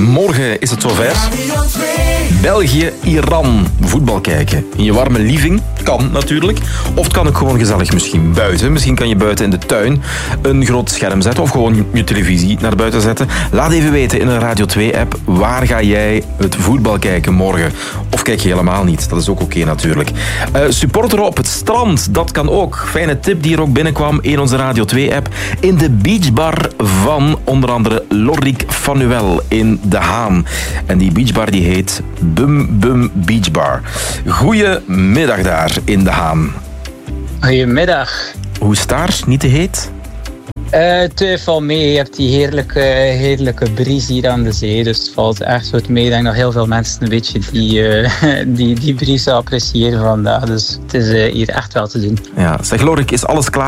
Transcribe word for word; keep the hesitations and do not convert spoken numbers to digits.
Morgen is het zover. België-Iran. Voetbal kijken. In je warme living. Kan natuurlijk. Of het kan ook gewoon gezellig misschien buiten. Misschien kan je buiten in de tuin een groot scherm zetten. Of gewoon je televisie naar buiten zetten. Laat even weten in een Radio twee app. Waar ga jij het voetbal kijken morgen? Of kijk je helemaal niet. Dat is ook oké natuurlijk. Uh, supporteren op het strand. Dat kan ook. Fijne tip die er ook binnenkwam in onze Radio twee app. In de beachbar van onder andere Lorik Fanuel in De Haan. En die beachbar die heet Bum Bum Beachbar. Goedemiddag daar in De Haan. Goedemiddag. Hoe is het daar? Niet te heet? Uh, het valt mee. Je hebt die heerlijke, heerlijke brise hier aan de zee. Dus het valt echt goed mee. Ik denk dat heel veel mensen een beetje die, uh, die, die brise appreciëren vandaag. Dus het is uh, hier echt wel te doen. Ja, zeg Lorik, is alles klaar?